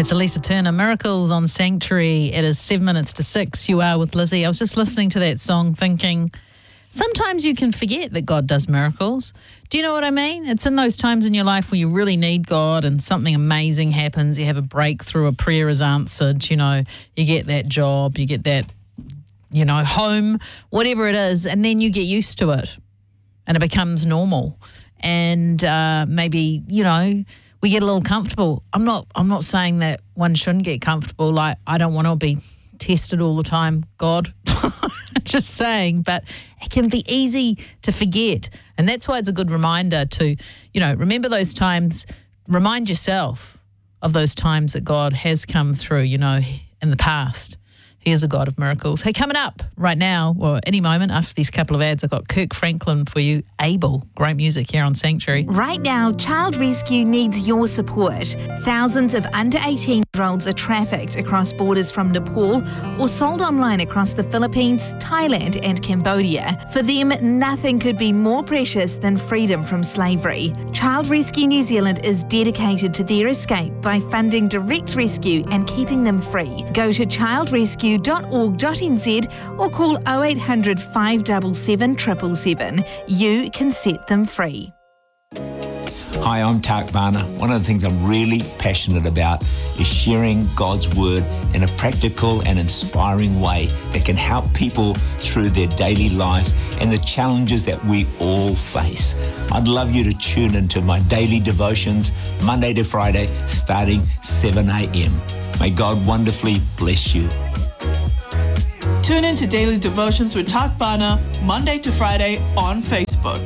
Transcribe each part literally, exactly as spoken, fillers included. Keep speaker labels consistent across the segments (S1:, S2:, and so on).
S1: It's Elisa Turner, Miracles on Sanctuary. It is seven minutes to six. You are with Lizzie. I was just listening to that song thinking, sometimes you can forget that God does miracles. Do you know what I mean? It's in those times in your life where you really need God and something amazing happens. You have a breakthrough, a prayer is answered, you know, you get that job, you get that, you know, home, whatever it is, and then you get used to it and it becomes normal. And uh, maybe, you know, we get a little comfortable. I'm not I'm not saying that one shouldn't get comfortable. Like, I don't want to be tested all the time, God. Just saying, but it can be easy to forget. And that's why it's a good reminder to, you know, remember those times, remind yourself of those times that God has come through, you know, in the past. He is a God of miracles. Hey, coming up right now, or any moment after these couple of ads, I've got Kirk Franklin for you. Able. Great music here on Sanctuary.
S2: Right now, Child Rescue needs your support. Thousands of under eighteen-year-olds are trafficked across borders from Nepal or sold online across the Philippines, Thailand and Cambodia. For them, nothing could be more precious than freedom from slavery. Child Rescue New Zealand is dedicated to their escape by funding direct rescue and keeping them free. Go to child rescue dot org dot n z or call oh eight hundred, five seven seven, seven seven seven. You can set them free.
S3: Hi, I'm Tak Bana. One of the things I'm really passionate about is sharing God's Word in a practical and inspiring way that can help people through their daily lives and the challenges that we all face. I'd love you to tune into my daily devotions Monday to Friday starting seven a.m. May God wonderfully bless you.
S4: Tune in to Daily Devotions with Tak Bana Monday to Friday on Facebook.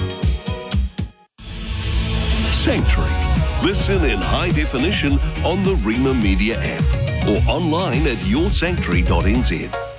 S5: Sanctuary. Listen in high definition on the Rima Media app or online at your sanctuary dot n z.